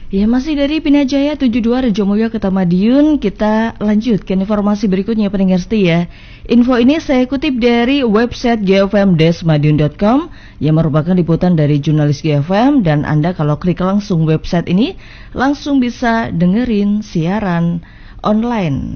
Ya, masih dari Pinajaya 72 Rejomulyo Kota Madiun, kita lanjut ke informasi berikutnya pendengar setia. Info ini saya kutip dari website gfm-madiun.com yang merupakan liputan dari jurnalis GFM, dan Anda kalau klik langsung website ini langsung bisa dengerin siaran online.